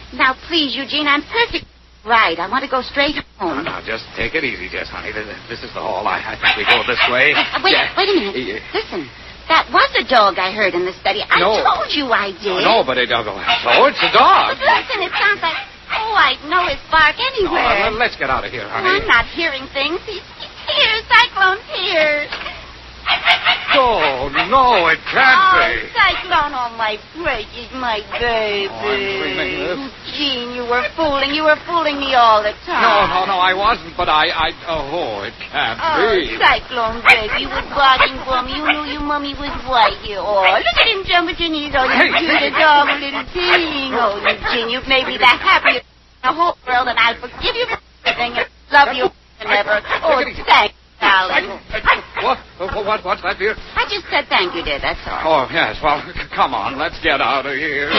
Now, please, Eugene, I'm perfectly right. I want to go straight home. Now, just take it easy, Jess, honey. This is the hall. I think we go this way. Wait a minute. Listen. That was a dog I heard in the study. I told you I did. No, but it's a dog. But listen, it sounds like... Oh, I know his bark anywhere. Let's get out of here, honey. I'm not hearing things. He's here. Cyclone's here. Oh, no, it can't be. Cyclone, my precious, my baby. Oh, I'm dreaming this. Eugene, you were fooling me all the time. No, I wasn't, but it can't be. Cyclone, baby, was barking for me. You knew your mommy was right here. Oh, look at him jumping to knees. Oh, you cute adorable little thing. Oh, Eugene, you've made me the happiest in the whole world, and I'll forgive you for everything and love you forever. Oh, thanks. Darling. What's that, dear? I just said thank you, dear, that's all. Oh, yes. Well, come on. Let's get out of here.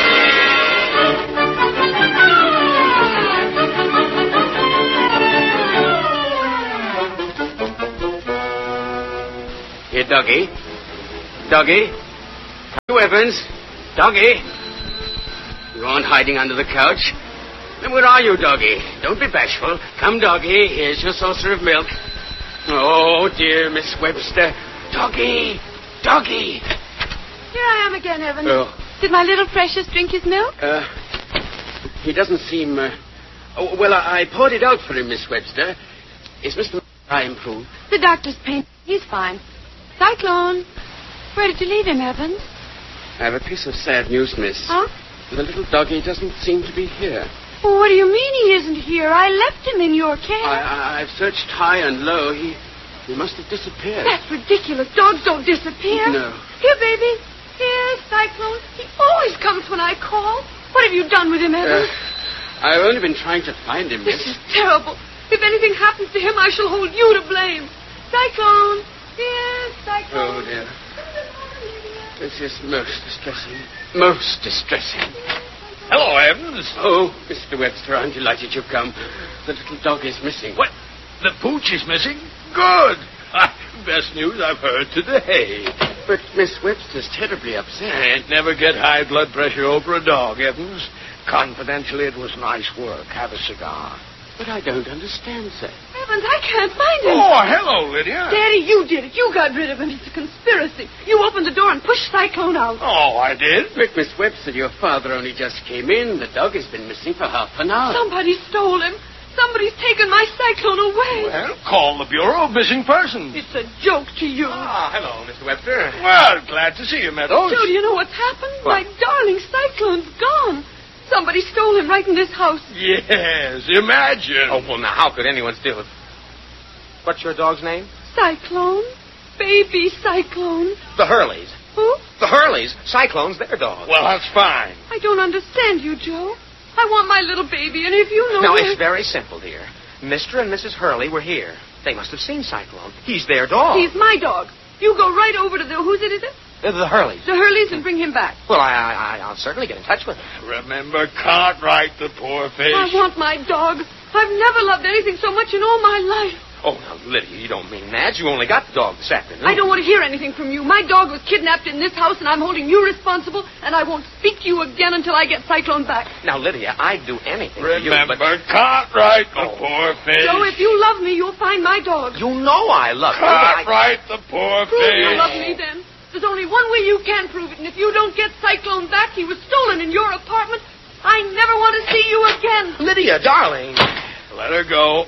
Here, Doggy. Doggy. You, Evans. Doggy. You aren't hiding under the couch. Then where are you, Doggy? Don't be bashful. Come, Doggy. Here's your saucer of milk. Oh, dear, Miss Webster. Doggy! Doggy! Here I am again, Evans. Did my little precious drink his milk? He doesn't seem... Well, I poured it out for him, Miss Webster. Is Mr. improved? The doctor's pain. He's fine. Cyclone. Where did you leave him, Evans? I have a piece of sad news, miss. Huh? The little doggy doesn't seem to be here. Well, what do you mean he isn't here? I left him in your care. I've searched high and low. He must have disappeared. That's ridiculous. Dogs don't disappear. No. Here, baby. Here, Cyclone. He always comes when I call. What have you done with him, Evans? I've only been trying to find him, miss. This is terrible. If anything happens to him, I shall hold you to blame. Cyclone. Here, Cyclone. Oh, dear. This is most distressing. Most distressing. Hello, Evans. Oh, Mr. Webster, I'm delighted you've come. The little dog is missing. What? The pooch is missing? Good. Best news I've heard today. But Miss Webster's terribly upset. Can't never get high blood pressure over a dog, Evans. Confidentially, it was nice work. Have a cigar. But I don't understand, sir. Evans, I can't find him. Oh, hello, Lydia. Daddy, you did it. You got rid of him. It's a conspiracy. You opened the door and pushed Cyclone out. Oh, I did? But Miss Webster, your father only just came in. The dog has been missing for half an hour. Somebody stole him. Somebody's taken my Cyclone away. Well, call the Bureau of Missing Persons. It's a joke to you. Hello, Mr. Webster. Well, glad to see you, Meadows. Joe, do you know what's happened? What? My darling Cyclone's gone. Somebody stole him right in this house. Yes, imagine. Oh, well, now, how could anyone steal it? What's your dog's name? Cyclone? Baby Cyclone. The Hurleys. Who? The Hurleys. Cyclone's their dog. Well, that's fine. I don't understand you, Joe. I want my little baby, and if you know... Now, where... it's very simple, dear. Mr. and Mrs. Hurley were here. They must have seen Cyclone. He's their dog. He's my dog. You go right over to the... Who's it, is it? The Hurleys. The Hurleys and bring him back. Well, I'll certainly get in touch with him. Remember Cartwright, the poor fish. I want my dog. I've never loved anything so much in all my life. Oh, now, Lydia, you don't mean that. You only got the dog this afternoon. I don't want to hear anything from you. My dog was kidnapped in this house, and I'm holding you responsible, and I won't speak to you again until I get Cyclone back. Now, Lydia, I'd do anything for you, Remember but... Cartwright, the poor fish. So if you love me, you'll find my dog. You know I love you. Cartwright, the poor Prove fish. you love me, then. There's only one way you can prove it, and if you don't get Cyclone back, he was stolen in your apartment. I never want to see you again. Lydia, darling. Let her go.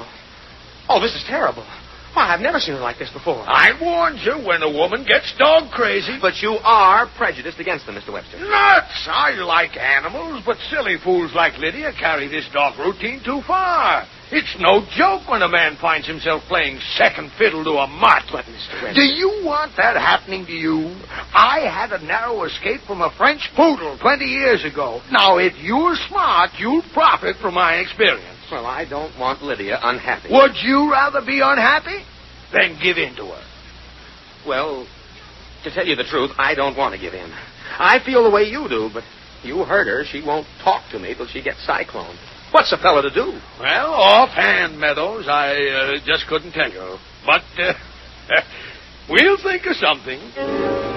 Oh, this is terrible. Why, I've never seen her like this before. I warned you when a woman gets dog crazy. But you are prejudiced against them, Mr. Webster. Nuts! I like animals, but silly fools like Lydia carry this dog routine too far. It's no joke when a man finds himself playing second fiddle to a mutt. But, Mr. Webster... Do you want that happening to you? I had a narrow escape from a French poodle 20 years ago. Now, if you're smart, you'll profit from my experience. Well, I don't want Lydia unhappy. Would you rather be unhappy? Then give in to her. Well, to tell you the truth, I don't want to give in. I feel the way you do, but you heard her. She won't talk to me till she gets Cyclone. What's a fella to do? Well, offhand, Meadows, I just couldn't tell you. But we'll think of something.